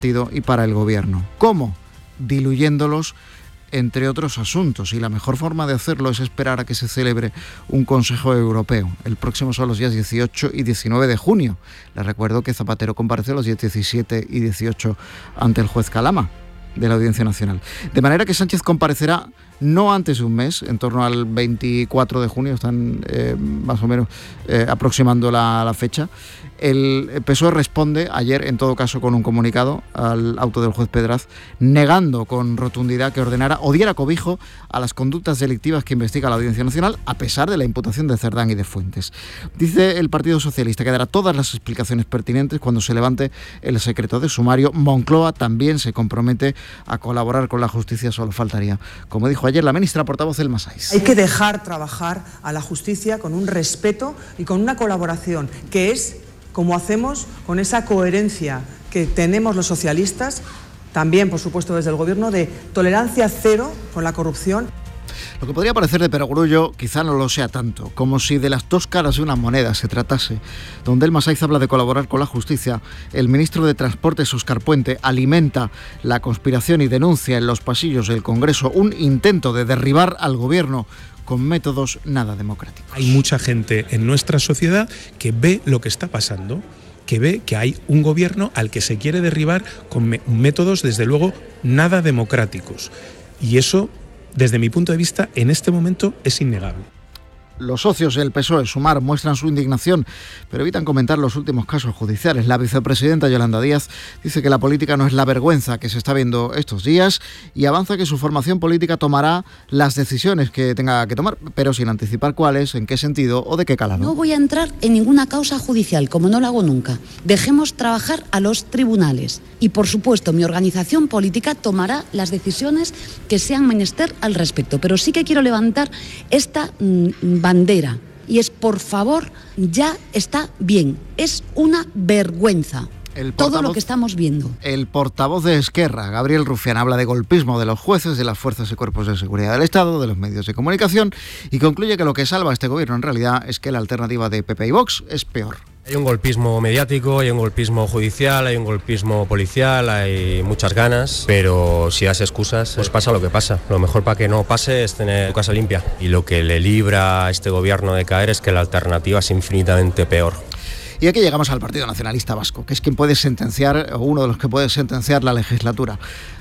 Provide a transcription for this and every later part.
y para el gobierno. ¿Cómo? Diluyéndolos, entre otros asuntos, y la mejor forma de hacerlo es esperar a que se celebre un Consejo Europeo. El próximo son los días 18 y 19 de junio. Les recuerdo que Zapatero compareció los días 17 y 18 ante el juez Calama de la Audiencia Nacional. De manera que Sánchez comparecerá no antes de un mes, en torno al 24 de junio, están más o menos aproximando la fecha. El PSOE responde ayer, en todo caso, con un comunicado al auto del juez Pedraz, negando con rotundidad que ordenara o diera cobijo a las conductas delictivas que investiga la Audiencia Nacional, a pesar de la imputación de Cerdán y de Fuentes. Dice el Partido Socialista que dará todas las explicaciones pertinentes cuando se levante el secreto de sumario. Moncloa también se compromete a colaborar con la justicia, solo faltaría. Como dijo ayer la ministra portavoz del Masais. Hay que dejar trabajar a la justicia con un respeto y con una colaboración, que es como hacemos con esa coherencia que tenemos los socialistas, también por supuesto desde el Gobierno, de tolerancia cero con la corrupción. Lo que podría parecer de perogrullo quizá no lo sea tanto, como si de las dos caras de una moneda se tratase. Donde el Masais habla de colaborar con la justicia, el ministro de Transportes, Óscar Puente, alimenta la conspiración y denuncia en los pasillos del Congreso un intento de derribar al gobierno con métodos nada democráticos. Hay mucha gente en nuestra sociedad que ve lo que está pasando, que ve que hay un gobierno al que se quiere derribar con métodos, desde luego, nada democráticos. Y eso, desde mi punto de vista, en este momento es innegable. Los socios del PSOE, Sumar, muestran su indignación, pero evitan comentar los últimos casos judiciales. La vicepresidenta Yolanda Díaz dice que la política no es la vergüenza que se está viendo estos días y avanza que su formación política tomará las decisiones que tenga que tomar, pero sin anticipar cuáles, en qué sentido o de qué calado. No voy a entrar en ninguna causa judicial, como no lo hago nunca. Dejemos trabajar a los tribunales. Y, por supuesto, mi organización política tomará las decisiones que sean menester al respecto. Pero sí que quiero levantar esta bandera. Y es, por favor, ya está bien. Es una vergüenza todo lo que estamos viendo. El portavoz de Esquerra, Gabriel Rufián, habla de golpismo de los jueces, de las fuerzas y cuerpos de seguridad del Estado, de los medios de comunicación, y concluye que lo que salva a este gobierno en realidad es que la alternativa de PP y Vox es peor. Hay un golpismo mediático, hay un golpismo judicial, hay un golpismo policial, hay muchas ganas, pero si das excusas, pues pasa lo que pasa. Lo mejor para que no pase es tener tu casa limpia. Y lo que le libra a este gobierno de caer es que la alternativa es infinitamente peor. Y aquí llegamos al Partido Nacionalista Vasco, que es quien puede sentenciar, o uno de los que puede sentenciar la legislatura.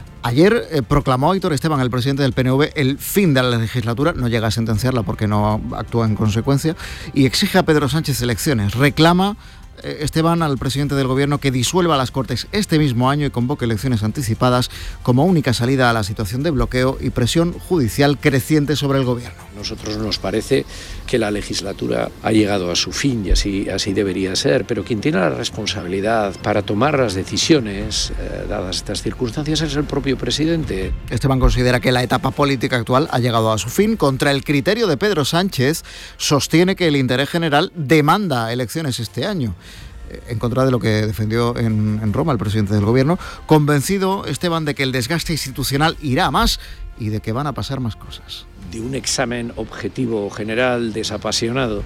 Ayer proclamó Aitor Esteban, el presidente del PNV, el fin de la legislatura, no llega a sentenciarla porque no actúa en consecuencia, y exige a Pedro Sánchez elecciones. Reclama Esteban al presidente del gobierno que disuelva las Cortes este mismo año y convoque elecciones anticipadas como única salida a la situación de bloqueo y presión judicial creciente sobre el gobierno. Nosotros nos parece que la legislatura ha llegado a su fin y así debería ser, pero quien tiene la responsabilidad para tomar las decisiones, dadas estas circunstancias, es el propio presidente. Esteban considera que la etapa política actual ha llegado a su fin. Contra el criterio de Pedro Sánchez, sostiene que el interés general demanda elecciones este año. En contra de lo que defendió en Roma el presidente del gobierno, convencido Esteban de que el desgaste institucional irá a más y de que van a pasar más cosas. De un examen objetivo, general, desapasionado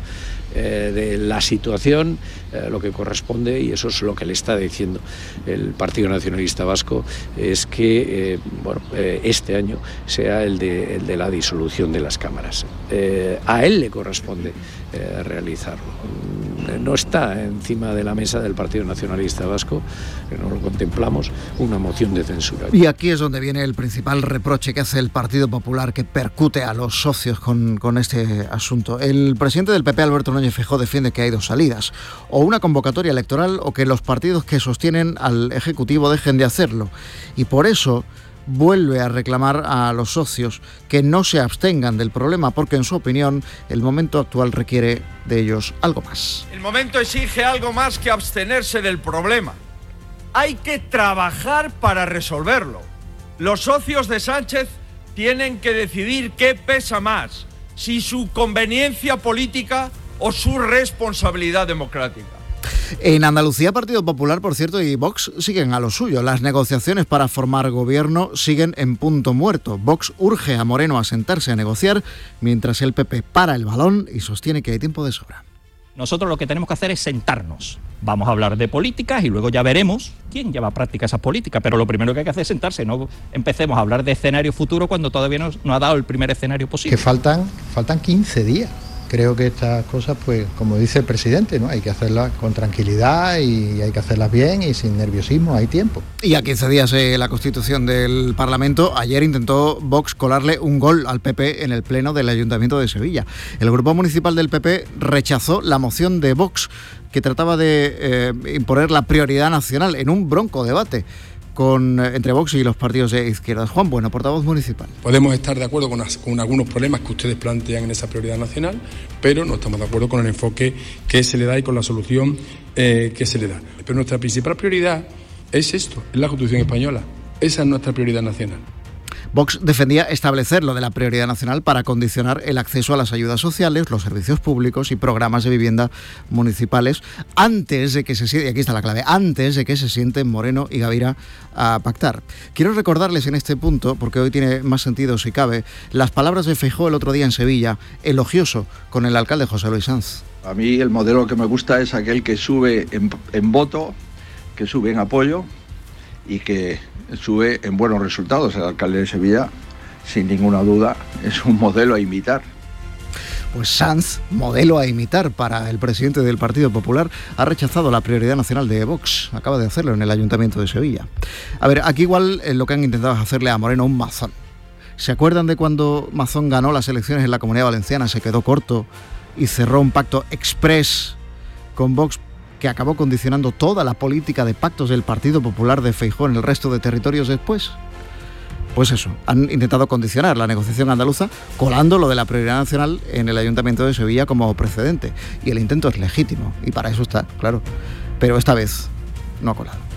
de la situación, lo que corresponde, y eso es lo que le está diciendo el Partido Nacionalista Vasco, es que este año sea el de la disolución de las cámaras. A él le corresponde realizarlo. No está encima de la mesa del Partido Nacionalista Vasco, que no lo contemplamos, una moción de censura. Y aquí es donde viene el principal reproche que hace el Partido Popular, que percute a los socios con este asunto. El presidente del PP, Alberto Núñez Feijóo, defiende que hay dos salidas: o una convocatoria electoral o que los partidos que sostienen al Ejecutivo dejen de hacerlo. Y por eso vuelve a reclamar a los socios que no se abstengan del problema, porque en su opinión el momento actual requiere de ellos algo más. El momento exige algo más que abstenerse del problema. Hay que trabajar para resolverlo. Los socios de Sánchez tienen que decidir qué pesa más, si su conveniencia política o su responsabilidad democrática. En Andalucía, Partido Popular, por cierto, y Vox siguen a lo suyo. Las negociaciones para formar gobierno siguen en punto muerto. Vox urge a Moreno a sentarse a negociar, mientras el PP para el balón y sostiene que hay tiempo de sobra. Nosotros lo que tenemos que hacer es sentarnos. Vamos a hablar de políticas y luego ya veremos quién lleva a práctica esas políticas. Pero lo primero que hay que hacer es sentarse, no empecemos a hablar de escenario futuro cuando todavía no ha dado el primer escenario posible. Que faltan 15 días. Creo que estas cosas, pues, como dice el presidente, ¿no? Hay que hacerlas con tranquilidad y hay que hacerlas bien y sin nerviosismo, hay tiempo. Y a 15 días de la constitución del Parlamento, ayer intentó Vox colarle un gol al PP en el pleno del Ayuntamiento de Sevilla. El grupo municipal del PP rechazó la moción de Vox que trataba de imponer la prioridad nacional en un bronco debate entre Vox y los partidos de izquierdas. Juan Bueno, portavoz municipal. Podemos estar de acuerdo con algunos problemas que ustedes plantean en esa prioridad nacional, pero no estamos de acuerdo con el enfoque que se le da y con la solución que se le da. Pero nuestra principal prioridad es esto, es la Constitución española. Esa es nuestra prioridad nacional. Vox defendía establecer lo de la prioridad nacional para condicionar el acceso a las ayudas sociales, los servicios públicos y programas de vivienda municipales antes de que y aquí está la clave, antes de que se sienten Moreno y Gavira a pactar. Quiero recordarles en este punto, porque hoy tiene más sentido si cabe, las palabras de Feijóo el otro día en Sevilla, elogioso con el alcalde José Luis Sanz. A mí el modelo que me gusta es aquel que sube en voto, que sube en apoyo y que sube en buenos resultados. El alcalde de Sevilla, sin ninguna duda, es un modelo a imitar. Pues Sanz, modelo a imitar para el presidente del Partido Popular, ha rechazado la prioridad nacional de Vox. Acaba de hacerlo en el Ayuntamiento de Sevilla. A ver, aquí igual lo que han intentado es hacerle a Moreno un mazón. ¿Se acuerdan de cuando Mazón ganó las elecciones en la Comunidad Valenciana, se quedó corto y cerró un pacto exprés con Vox que acabó condicionando toda la política de pactos del Partido Popular de Feijóo en el resto de territorios después? Pues eso, han intentado condicionar la negociación andaluza colando lo de la prioridad nacional en el Ayuntamiento de Sevilla como precedente. Y el intento es legítimo, y para eso está, claro. Pero esta vez no ha colado.